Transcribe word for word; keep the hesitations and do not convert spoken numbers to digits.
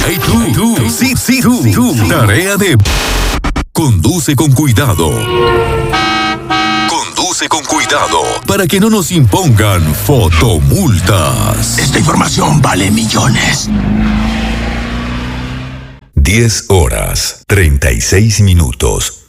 Hey tú, tú, sí, sí, tú, tú. Tarea de... Conduce con cuidado. Conduce con cuidado para que no nos impongan fotomultas. Esta información vale millones. diez horas, treinta y seis minutos.